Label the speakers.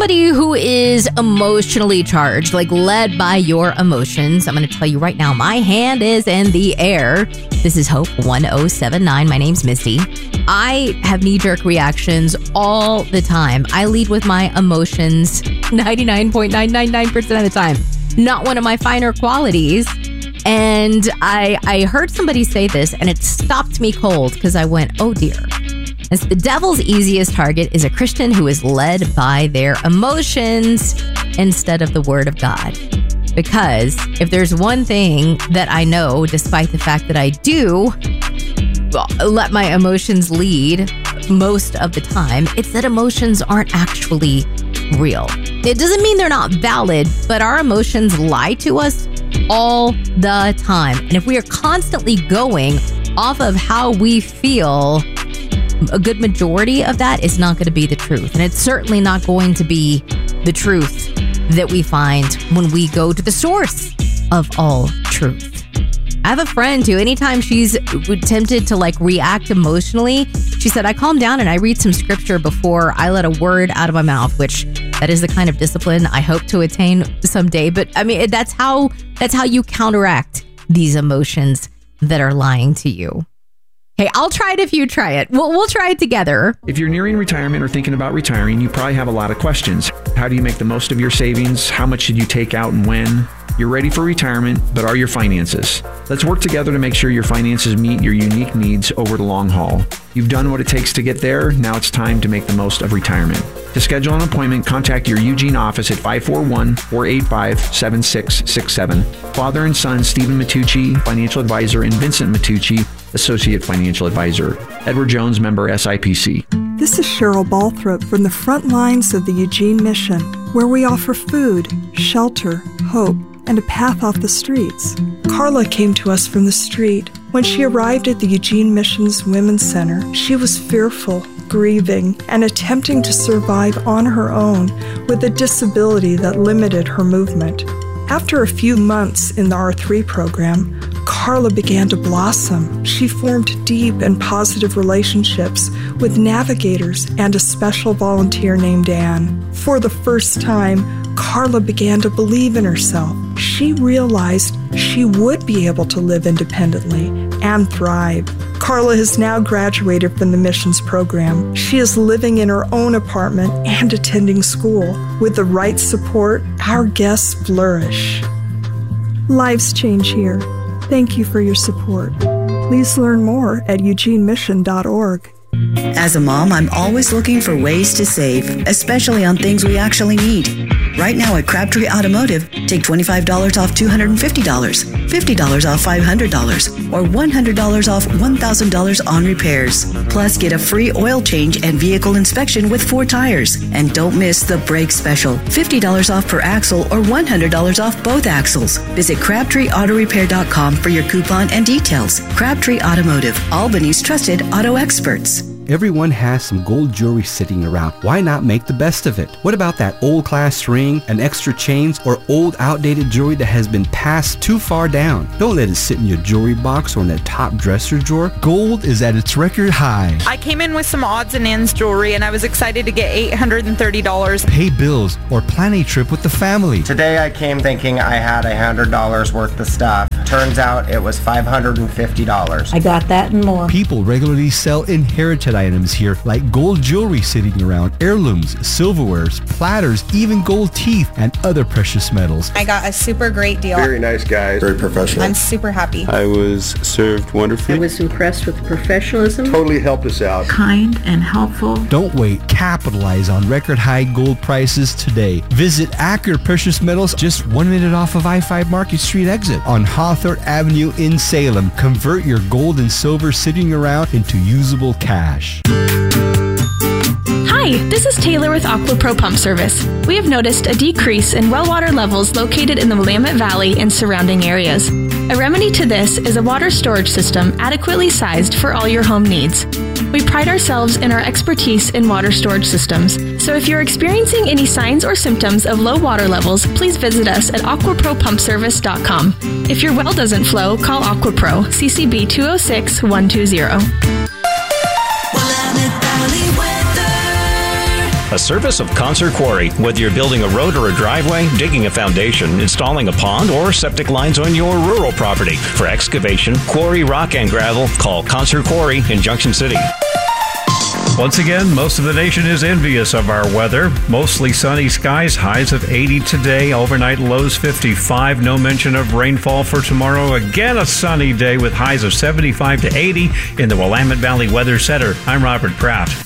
Speaker 1: somebody who is emotionally charged, like led by your emotions, I'm going to tell you right now, my hand is in the air. This is Hope 1079. My name's Misty. I have knee-jerk reactions all the time. I lead with my emotions 99.999% of the time. Not one of my finer qualities. And I heard somebody say this, and it stopped me cold because I went, oh dear. As the devil's easiest target is a Christian who is led by their emotions instead of the word of God. Because if there's one thing that I know, despite the fact that I do let my emotions lead most of the time, it's that emotions aren't actually real. It doesn't mean they're not valid, but our emotions lie to us all the time. And if we are constantly going off of how we feel, a good majority of that is not going to be the truth. And it's certainly not going to be the truth that we find when we go to the source of all truth. I have a friend who, anytime she's tempted to react emotionally, she said, I calm down and I read some scripture before I let a word out of my mouth, which that is the kind of discipline I hope to attain someday. But I mean, that's how you counteract these emotions that are lying to you. Hey, I'll try it if you try it. We'll try it together.
Speaker 2: If you're nearing retirement or thinking about retiring, you probably have a lot of questions. How do you make the most of your savings? How much should you take out and when? You're ready for retirement, but are your finances? Let's work together to make sure your finances meet your unique needs over the long haul. You've done what it takes to get there. Now it's time to make the most of retirement. To schedule an appointment, contact your Eugene office at 541-485-7667. Father and son, Stephen Matucci, financial advisor, and Vincent Matucci, associate financial advisor. Edward Jones, member SIPC.
Speaker 3: This is Cheryl Balthrop from the front lines of the Eugene Mission, where we offer food, shelter, hope, and a path off the streets. Carla came to us from the street. When she arrived at the Eugene Mission's Women's Center, she was fearful, grieving, and attempting to survive on her own with a disability that limited her movement. After a few months in the R3 program, Carla began to blossom. She formed deep and positive relationships with navigators and a special volunteer named Anne. For the first time, Carla began to believe in herself. She realized she would be able to live independently and thrive. Carla has now graduated from the missions program. She is living in her own apartment and attending school. With the right support, our guests flourish. Lives change here. Thank you for your support. Please learn more at eugenemission.org.
Speaker 4: As a mom, I'm always looking for ways to save, especially on things we actually need. Right now at Crabtree Automotive, take $25 off $250, $50 off $500, or $100 off $1,000 on repairs. Plus, get a free oil change and vehicle inspection with 4 tires. And don't miss the brake special, $50 off per axle or $100 off both axles. Visit CrabtreeAutoRepair.com for your coupon and details. Crabtree Automotive, Albany's trusted auto experts.
Speaker 5: Everyone has some gold jewelry sitting around. Why not make the best of it? What about that old class ring, an extra chains, or old outdated jewelry that has been passed too far down? Don't let it sit in your jewelry box or in the top dresser drawer. Gold is at its record high.
Speaker 6: I came in with some odds and ends jewelry and I was excited to get $830.
Speaker 5: Pay bills or plan a trip with the family.
Speaker 7: Today I came thinking I had $100 worth of stuff. Turns out it was $550.
Speaker 8: I got that and more.
Speaker 5: People regularly sell inherited items here, like gold jewelry sitting around, heirlooms, silverwares, platters, even gold teeth, and other precious metals.
Speaker 6: I got a super great deal.
Speaker 9: Very nice guys. Very professional.
Speaker 6: I'm super happy.
Speaker 9: I was served wonderfully.
Speaker 8: I was impressed with the professionalism.
Speaker 9: Totally helped us out.
Speaker 8: Kind and helpful.
Speaker 5: Don't wait. Capitalize on record high gold prices today. Visit Accurate Precious Metals, just 1 minute off of I-5 Market Street exit on Hawthorne Avenue in Salem. Convert your gold and silver sitting around into usable cash.
Speaker 10: Hi, this is Taylor with AquaPro Pump Service. We have noticed a decrease in well water levels located in the Willamette Valley and surrounding areas. A remedy to this is a water storage system adequately sized for all your home needs. We pride ourselves in our expertise in water storage systems, so if you're experiencing any signs or symptoms of low water levels, please visit us at aquapropumpservice.com. If your well doesn't flow, call AquaPro, CCB 206-120.
Speaker 11: a service of Concert Quarry. Whether you're building a road or a driveway, digging a foundation, installing a pond, or septic lines on your rural property. For excavation, quarry, rock, and gravel, call Concert Quarry in Junction City.
Speaker 12: Once again, most of the nation is envious of our weather. Mostly sunny skies, highs of 80 today, overnight lows 55. No mention of rainfall for tomorrow. Again, a sunny day with highs of 75 to 80 in the Willamette Valley Weather Center. I'm Robert Pratt.